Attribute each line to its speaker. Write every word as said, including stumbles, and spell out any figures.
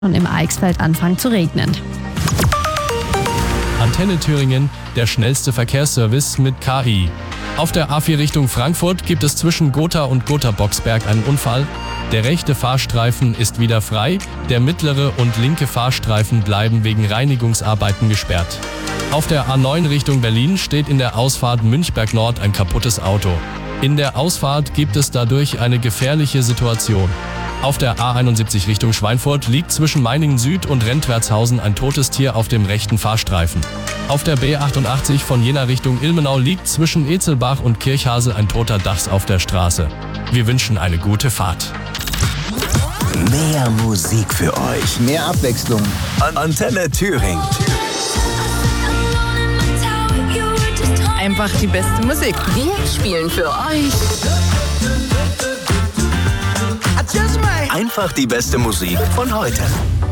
Speaker 1: und im Eichsfeld anfangen zu regnen.
Speaker 2: Antenne Thüringen, der schnellste Verkehrsservice mit K I. Auf der A vier Richtung Frankfurt gibt es zwischen Gotha und Gotha-Boxberg einen Unfall. Der rechte Fahrstreifen ist wieder frei, der mittlere und linke Fahrstreifen bleiben wegen Reinigungsarbeiten gesperrt. Auf der A neun Richtung Berlin steht in der Ausfahrt Münchberg Nord ein kaputtes Auto. In der Ausfahrt gibt es dadurch eine gefährliche Situation. Auf der A einundsiebzig Richtung Schweinfurt liegt zwischen Meiningen Süd und Rentwertshausen ein totes Tier auf dem rechten Fahrstreifen. Auf der B achtundachtzig von Jena Richtung Ilmenau liegt zwischen Etzelbach und Kirchhase ein toter Dachs auf der Straße. Wir wünschen eine gute Fahrt.
Speaker 3: Mehr Musik für euch.
Speaker 4: Mehr Abwechslung.
Speaker 3: Antenne Thüringen.
Speaker 5: Einfach die beste Musik.
Speaker 6: Wir spielen für euch
Speaker 3: Einfach die beste Musik von heute.